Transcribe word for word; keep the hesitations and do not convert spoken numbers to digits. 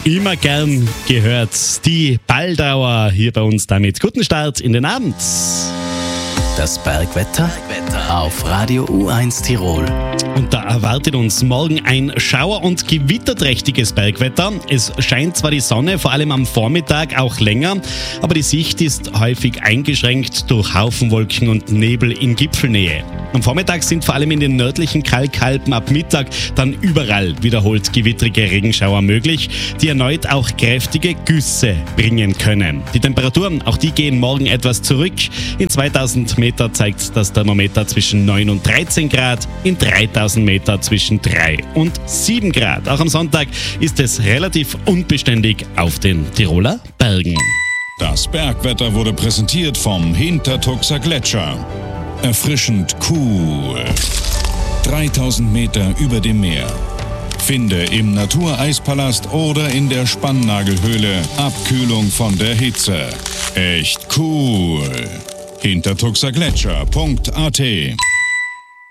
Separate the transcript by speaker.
Speaker 1: Immer gern gehört. Die Balldauer hier bei uns damit. Guten Start in den Abend.
Speaker 2: Das Bergwetter auf Radio U eins Tirol.
Speaker 1: Und da erwartet uns morgen ein schauer- und gewitterträchtiges Bergwetter. Es scheint zwar die Sonne, vor allem am Vormittag, auch länger, aber die Sicht ist häufig eingeschränkt durch Haufenwolken und Nebel in Gipfelnähe. Am Vormittag sind vor allem in den nördlichen Kalkalpen ab Mittag dann überall wiederholt gewittrige Regenschauer möglich, die erneut auch kräftige Güsse bringen können. Die Temperaturen, auch die gehen morgen etwas zurück. In zweitausend Meter zeigt das Thermometer zwischen neun und dreizehn Grad, in dreitausend Meter zwischen drei und sieben Grad. Auch am Sonntag ist es relativ unbeständig auf den Tiroler Bergen.
Speaker 3: Das Bergwetter wurde präsentiert vom Hintertuxer Gletscher. Erfrischend cool. dreitausend Meter über dem Meer. Finde im Natureispalast oder in der Spannnagelhöhle Abkühlung von der Hitze. Echt cool. hintertuxergletscher punkt a t